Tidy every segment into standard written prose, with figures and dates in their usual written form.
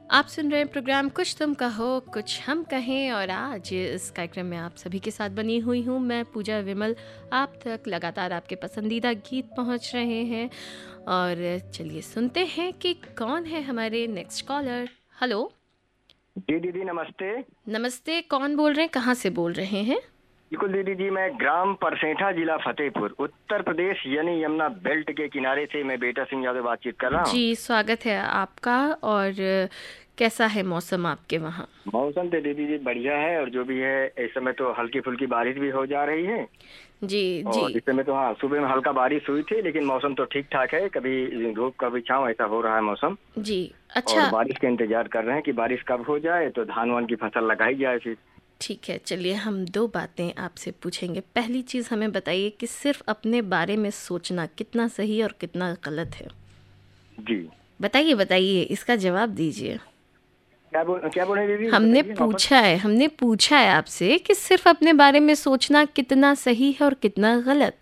आप सुन रहे हैं प्रोग्राम कुछ तुम कहो कुछ हम कहें, और आज इस कार्यक्रम में आप सभी के साथ बनी हुई हूँ मैं पूजा विमल। आप तक लगातार आपके पसंदीदा गीत पहुँच रहे हैं, और चलिए सुनते हैं कि कौन है हमारे नेक्स्ट कॉलर। हेलो जी दीदी नमस्ते। नमस्ते, कौन बोल रहे हैं, कहाँ से बोल रहे हैं? बिल्कुल दीदी जी, मैं ग्राम परसेठा जिला फतेहपुर उत्तर प्रदेश यानी यमुना बेल्ट के किनारे से मैं बेटा सिंह यादव बातचीत कर रहा हूँ। जी स्वागत है आपका। और कैसा है मौसम आपके वहाँ? मौसम तो दीदी जी बढ़िया है, और जो भी है इस समय तो हल्की फुल्की बारिश भी हो जा रही है। जी जी और इस समय तो हाँ, सुबह में हल्का बारिश हुई थी, लेकिन मौसम तो ठीक ठाक है, कभी धूप कभी छाँव ऐसा हो रहा है मौसम। जी। और अच्छा बारिश का इंतजार कर रहे हैं कि बारिश कब हो जाए तो धान वान की फसल लगाई जाए फिर। ठीक है, चलिए हम दो बातें आपसे पूछेंगे। पहली चीज़ हमें बताइए कि सिर्फ अपने बारे में सोचना कितना सही और कितना गलत है? जी बताइए बताइए, इसका जवाब दीजिए। क्या बोले दीदी, हमने बताइए वापस। पूछा है आपसे कि सिर्फ अपने बारे में सोचना कितना सही है और कितना गलत।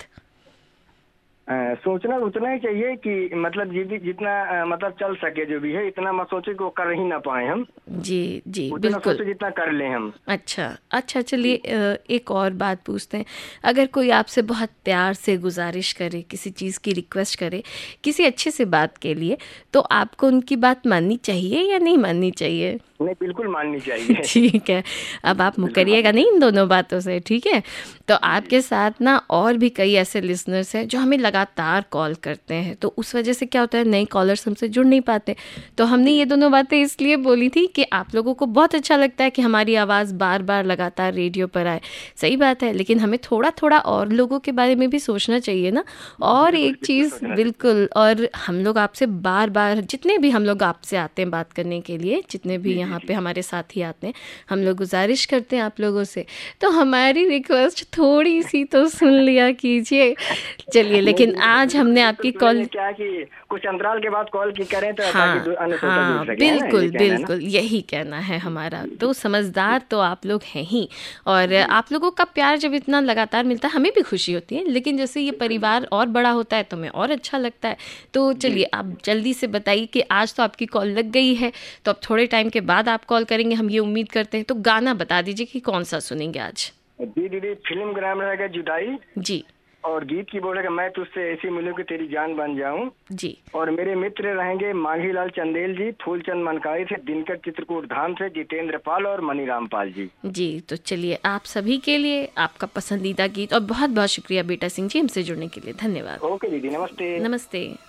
सोचना उतना ही चाहिए कि मतलब जितना मतलब चल सके, जो भी है इतना मत सोचे कि वो कर ही ना पाए हम। जी जी उतना बिल्कुल। सोचे जितना कर लें हम। अच्छा अच्छा, चलिए जी एक और बात पूछते हैं। अगर कोई आपसे बहुत प्यार से गुजारिश करे, किसी चीज़ की रिक्वेस्ट करे, किसी अच्छे से बात के लिए, तो आपको उनकी बात माननी चाहिए या नहीं माननी चाहिए? नहीं, बिल्कुल माननी चाहिए। ठीक है, अब आप बिल्कुल मुकरिएगा माननी नहीं चाहिए। इन दोनों बातों से, ठीक है? तो जी आपके साथ ना और भी कई ऐसे लिसनर्स हैं जो हमें लगातार कॉल करते हैं, तो उस वजह से क्या होता है, नए कॉलर्स हमसे जुड़ नहीं पाते। तो हमने जी ये दोनों बातें इसलिए बोली थी कि आप लोगों को बहुत अच्छा लगता है कि हमारी आवाज़ बार बार लगातार रेडियो पर आए। सही बात है, लेकिन हमें थोड़ा थोड़ा और लोगों के बारे में भी सोचना चाहिए ना। और बिल्कुल एक बिल्कुल चीज़ सोचना चाहिए। बिल्कुल, और हम लोग आपसे बार बार, जितने भी हम लोग आपसे आते हैं बात करने के लिए, जितने भी जी जी यहाँ जी पे हमारे साथी आते हैं, हम लोग गुजारिश करते हैं आप लोगों से, तो हमारी रिक्वेस्ट थोड़ी सी तो सुन लिया कीजिए। चलिए, नहीं लेकिन बिल्कुल आज बिल्कुल हमने बिल्कुल आपकी सुनेंगे, कॉल, क्या कि कुछ अंतराल के बाद कॉल की करें तो ताकि हाँ अन्य श्रोता जुड़ हाँ सके, है ना, ये बिल्कुल कहना है ना। बिल्कुल, यही कहना है हमारा। जी तो जी समझदार तो आप लोग हैं ही, और जी आप लोगों का प्यार जब इतना लगातार मिलता है हमें भी खुशी होती है, लेकिन जैसे ये बिल्कुल परिवार बिल्कुल। और बड़ा होता है तो हमें और अच्छा लगता है। तो जी चलिए आप जल्दी से बताइए कि आज तो आपकी कॉल लग गई है, तो अब थोड़े टाइम के बाद आप कॉल करेंगे, हम ये उम्मीद करते हैं। तो गाना बता दीजिए कि कौन सा सुनेंगे आज? जी दीदी, फिल्म का नाम रहेगा जुदाई, जी और गीत की बोलेगा मैं तुझसे ऐसी मिलूं कि तेरी जान बन जाऊं। जी और मेरे मित्र रहेंगे मांझीलाल चंदेल जी, फूलचंद मनकाई से, दिनकर चित्रकूट धाम से, जितेंद्र पाल और मनीराम पाल जी। जी। तो चलिए आप सभी के लिए आपका पसंदीदा गीत, और बहुत बहुत शुक्रिया बेटा सिंह जी हमसे जुड़ने के लिए। धन्यवाद। ओके दीदी, नमस्ते। नमस्ते।